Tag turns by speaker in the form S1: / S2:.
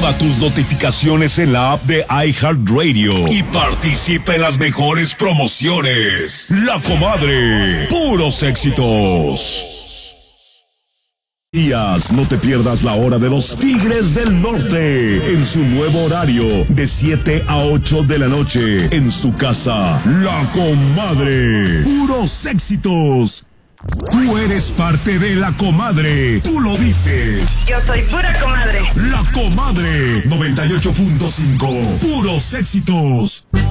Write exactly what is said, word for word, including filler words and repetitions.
S1: Activa tus notificaciones en la app de iHeartRadio y participa en las mejores promociones. La Comadre, puros éxitos. No te pierdas la hora de los Tigres del Norte en su nuevo horario de siete a ocho de la noche en su casa. La Comadre, puros éxitos. Tú eres parte de La Comadre, tú lo dices.
S2: Yo soy pura comadre.
S1: La Comadre, noventa y ocho punto cinco, puros éxitos.